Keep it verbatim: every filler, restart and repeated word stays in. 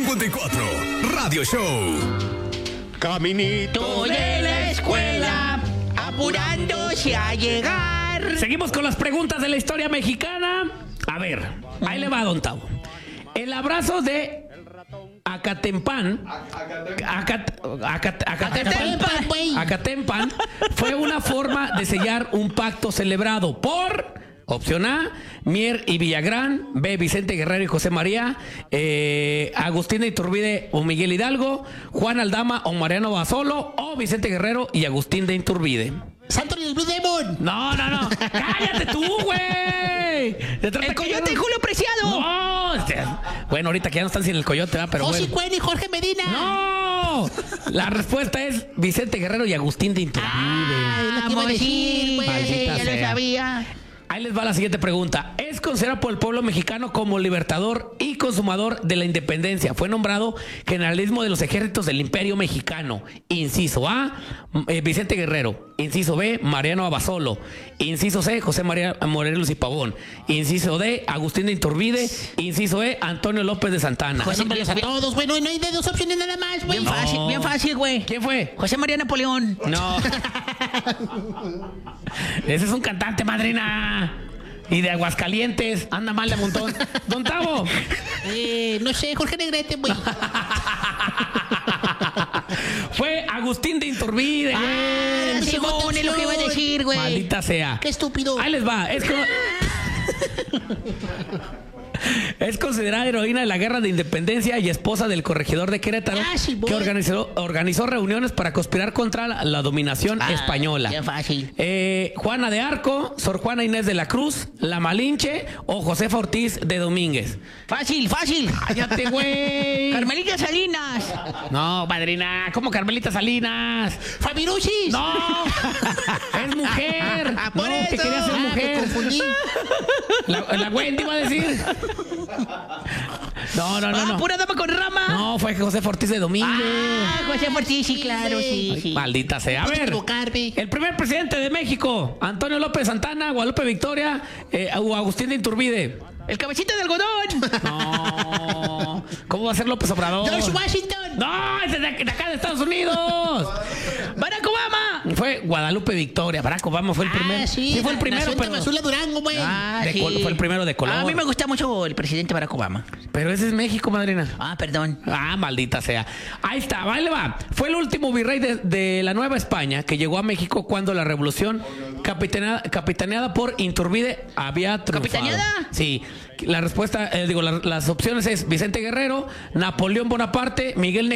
cincuenta y cuatro, Radio Show. Caminito de la escuela, apurándose a llegar. Seguimos con las preguntas de la historia mexicana. A ver, ahí le va, don Tavo. El abrazo de Acatempan, Acat, Acat, Acatempan, Acatempan fue una forma de sellar un pacto celebrado por, opción A, Mier y Villagrán, B, Vicente Guerrero y José María, eh, Agustín de Iturbide o Miguel Hidalgo, Juan Aldama o Mariano Basolo, o Vicente Guerrero y Agustín de Iturbide. ¡Santo del Blue Demon! No, no, no. ¡Cállate tú, güey! ¡El Coyote y Julio Preciado! No. Este, bueno, ahorita que ya no están sin el Coyote, ¿verdad? Pero José bueno. Cuen y Jorge Medina. ¡No! La respuesta es Vicente Guerrero y Agustín de Iturbide. Ah, vamos, sí, güey. Maldita Ya sea. lo sabía. Ahí les va la siguiente pregunta. Es considerado por el pueblo mexicano como libertador y consumador de la independencia. Fue nombrado generalismo de los ejércitos del Imperio Mexicano. Inciso A, eh, Vicente Guerrero. Inciso B, Mariano Abasolo. Inciso C, José María Morelos y Pavón. Inciso D, Agustín de Iturbide. Inciso E, Antonio López de Santana. José María a todos, güey. No, no hay de dos opciones nada más, güey. Bien fácil, bien fácil, güey. ¿Quién fue? José María Napoleón. No. Ese es un cantante, madrina. Y de Aguascalientes. Anda mal de montón. Don Tavo. Eh, no sé, Jorge Negrete, güey. Fue Agustín de Iturbide. Ah, güey. Simón, es lo que iba a decir, güey. Maldita sea. Qué estúpido. Ahí les va. Es, co- es considerada heroína de la Guerra de Independencia y esposa del corregidor de Querétaro, Ah, sí, voy. que organizó, organizó reuniones para conspirar contra la, la dominación Ah, española. bien fácil. Eh, Juana de Arco, Sor Juana Inés de la Cruz, La Malinche o Josefa Ortiz de Domínguez. Fácil, fácil. ¡Cállate, güey! Carmelita Salinas. No, madrina, ¿cómo Carmelita Salinas? Fabiruchis. ¡No! ¡Es mujer! Ah, por no, eso. que quería ser Ah, mujer. me confundí. La, la Wendy iba a decir. No, no, no, Ah, no. pura dama con rama. No, fue José Ortiz de Domínguez. Ah, José Ortiz, sí, claro, sí, sí. Maldita sea. A Puedes ver, equivocarme. el primer presidente de México, Antonio López Santana, Guadalupe Victoria eh, o Agustín de Iturbide. El cabecita de algodón. No. ¿Cómo va a ser López Obrador? George Washington. No, es de, de acá de Estados Unidos. Barack Obama. Fue Guadalupe Victoria. Barack Obama fue el primero. Ah, sí, fue el primero, nació en pero Tamazula, Durango, güey. Ah, de Col- fue el primero de color. A mí me gusta mucho el presidente Barack Obama. Pero ese es México, madrina. Ah, perdón. Ah, maldita sea. Ahí está, ahí le va. Fue el último virrey de, de la Nueva España que llegó a México cuando la revolución capitaneada, capitaneada por Iturbide había triunfado. ¿Capitaneada? Sí. La respuesta, eh, digo, la- las opciones es Vicente Guerrero, Napoleón Bonaparte, Miguel